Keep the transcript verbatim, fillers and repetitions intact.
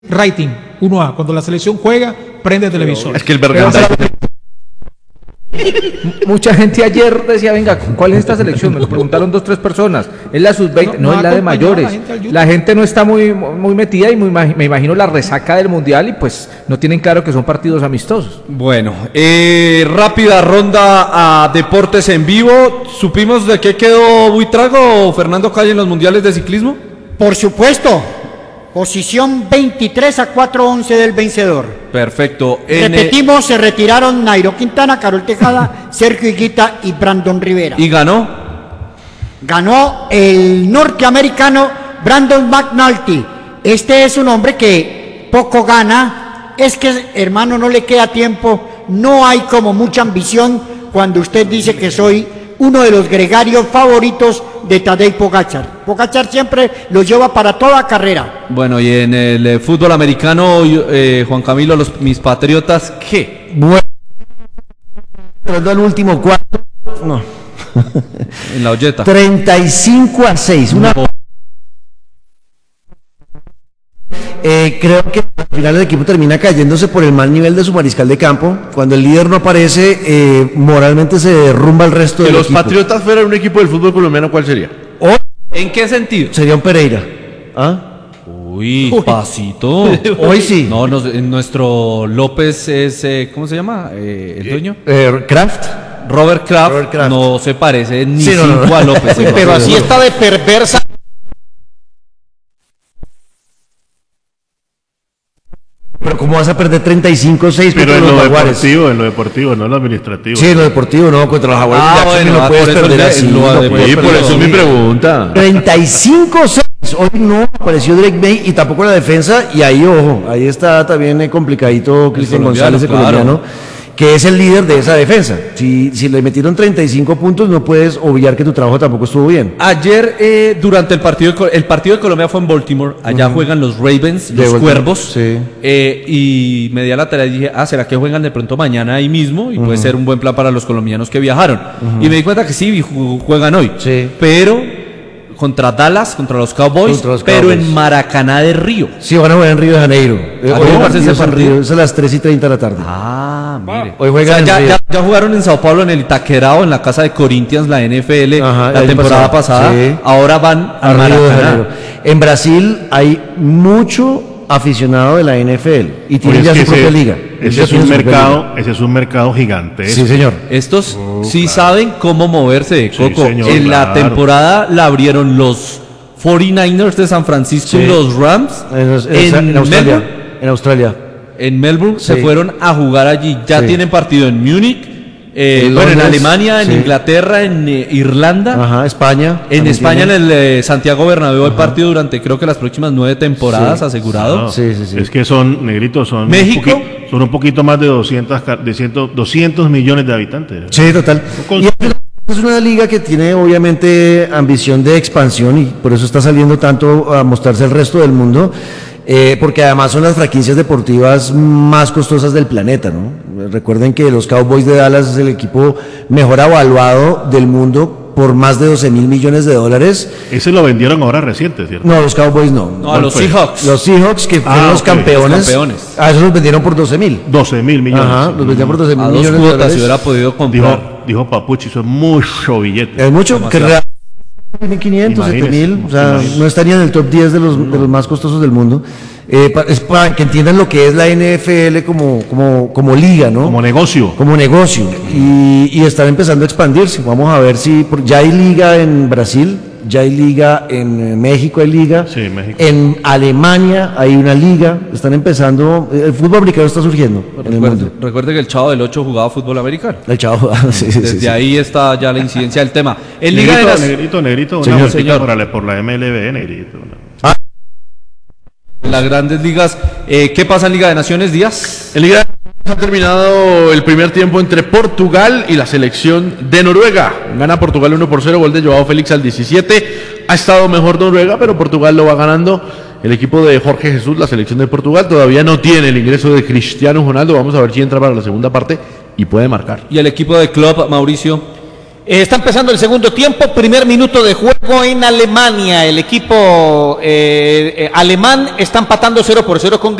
rating, uno A. Cuando la selección juega, prende el televisor. Es que el Berganza... Mucha gente ayer decía, venga, ¿cuál es esta selección? Me lo preguntaron dos, tres personas. ¿Es la sub veinte? No, no, no es la de mayores. La gente, la gente no está muy, muy metida y muy, me imagino la resaca del Mundial y pues no tienen claro que son partidos amistosos. Bueno, eh, rápida ronda a deportes en vivo. ¿Supimos de qué quedó Buitrago o Fernando Calle en los mundiales de ciclismo? Por supuesto. Posición veintitrés a cuatro once del vencedor. Perfecto. Repetimos, se retiraron Nairo Quintana, Carol Tejada, Sergio Higuita y Brandon Rivera. ¿Y ganó? Ganó el norteamericano Brandon McNulty. Este es un hombre que poco gana. Es que, hermano, no le queda tiempo. No hay como mucha ambición cuando usted dice que soy uno de los gregarios favoritos de Tadej Pogačar. Pogačar siempre lo lleva para toda carrera. Bueno, y en el eh, fútbol americano, eh, Juan Camilo, los, mis Patriotas, ¿qué? Bueno, entrando al último cuarto, no. En la olleta. treinta y cinco a seis. Una... Eh, creo que al final el equipo termina cayéndose por el mal nivel de su mariscal de campo. Cuando el líder no aparece, eh, moralmente se derrumba el resto del equipo. Si los Patriotas fueran un equipo del fútbol colombiano, ¿cuál sería? O, ¿En qué sentido? Sería un Pereira. ¿Ah? Uy, Uy, pasito. Hoy sí. No, no, nuestro López es, eh, ¿cómo se llama? Eh, ¿El dueño? Eh, Kraft. Robert Kraft, Robert Kraft no se parece ni sí, no, cinco no, no. a López. Uy, pero así está de perversa. Pero ¿cómo vas a perder treinta y cinco a seis Pero contra en los lo Jaguares? deportivo, en lo deportivo, no en lo administrativo. Sí, en lo deportivo, no, contra los Jaguares. Ah, Jackson, bueno, no ah, puedes por eso perder le- así. lo no de- puedes Sí, por perder eso es mi así. pregunta. treinta y cinco a seis. Hoy no apareció Drake May y tampoco la defensa. Y ahí, ojo, ahí está también eh, complicadito Cristian colombiano, González, el claro. colombiano, que es el líder de esa defensa. Si, si le metieron treinta y cinco puntos, no puedes obviar que tu trabajo tampoco estuvo bien. Ayer, eh, durante el partido, de, Co- el partido de Colombia fue en Baltimore. Allá Ujú. juegan los Ravens, De los Baltimore, Cuervos. sí. Eh, y me di a la tarea y dije, ah, ¿será que juegan de pronto mañana ahí mismo? Y puede ser un buen plan para los colombianos que viajaron. Y me di cuenta que sí, ju- juegan hoy. Sí. Pero contra Dallas, contra los Cowboys, Contra los pero Cowboys. en Maracaná de Río. Sí, van a jugar en Río de Janeiro. Eh, ¿A hoy qué el hora es partido ese es en partido? Río, es a las tres y treinta de la tarde. Ah, mire. Hoy O juegan sea, en ya, Río. ya, ya jugaron en Sao Paulo en el Itaquerao, en la casa de Corinthians, la N F L, Ajá, el la año temporada pasado, pasada. sí. Ahora van a, a Río de Maracaná. Janeiro. En Brasil hay mucho aficionado de la N F L y tienen Oye, ya es su que propia ese, liga. Ese Ya es tienen un su propia mercado, liga. ese es un mercado gigantesco. Sí, señor. Estos Oh, sí claro. saben cómo moverse de Sí, coco. señor, en la claro. temporada la abrieron los cuarenta y nueve ers de San Francisco Sí. y los Rams. En, en- en Australia. Melbourne, En Australia. en Melbourne se Sí. fueron a jugar allí. Ya Sí. tienen partido en Múnich, eh, En bueno, en Londres, Alemania, en sí. Inglaterra, en eh, Irlanda. Ajá, España. En también España, tiene. en el eh, Santiago Bernabéu, hay partido durante creo que las próximas nueve temporadas Sí. asegurado. No, Sí, sí, sí. Es que son, negritos, son México. un poqui- son un poquito más de doscientos, ca- de cien, doscientos millones de habitantes. Sí, total. Con- Y es una liga que tiene obviamente ambición de expansión y por eso está saliendo tanto a mostrarse al resto del mundo, eh, porque además son las franquicias deportivas más costosas del planeta, ¿no? Recuerden que los Cowboys de Dallas es el equipo mejor evaluado del mundo por más de doce mil millones de dólares. Ese lo vendieron ahora reciente, ¿cierto? No, los Cowboys no. No, a los fue? Seahawks. Los Seahawks, que fueron Ah, los ok, campeones, los campeones. a esos los vendieron por doce mil. doce mil millones. Ajá, Sí. los vendieron por doce mil A dos millones de cuotas dólares. si hubiera podido comprar. Dijo, dijo Papuchi, eso es mucho billete. Es mucho, que Demasiado. mil quinientos, siete Imagínese, mil, o sea, imagínese. no estaría en el top diez de los, de los más costosos del mundo. Eh, pa- es para que entiendan lo que es la N F L como, como, como liga, ¿no? Como negocio. Como negocio. Y, y están empezando a expandirse. Vamos a ver si. por- Ya hay liga en Brasil, ya hay liga en eh, México, hay liga. Sí, México. En Alemania hay una liga. Están empezando. El fútbol americano está surgiendo en el Recuerde, mundo. recuerde que el Chavo del ocho jugaba fútbol americano. El chavo. sí, sí, Desde sí, sí. ahí está ya la incidencia del tema. En Liga de Negrito, las- negrito, negrito, una Señor, vueltica señor. Por, la, por la M L B, negrito. una- en las grandes ligas, eh, ¿qué pasa en Liga de Naciones, Díaz? En Liga ha terminado el primer tiempo entre Portugal y la selección de Noruega. Gana Portugal uno por cero, gol de Joao Félix al diecisiete. Ha estado mejor Noruega, pero Portugal lo va ganando. El equipo de Jorge Jesús, la selección de Portugal, todavía no tiene el ingreso de Cristiano Ronaldo. Vamos a ver si entra para la segunda parte y puede marcar. Y el equipo de club, Mauricio. Eh, está empezando el segundo tiempo, primer minuto de juego en Alemania. El equipo eh, eh, alemán está empatando cero por cero con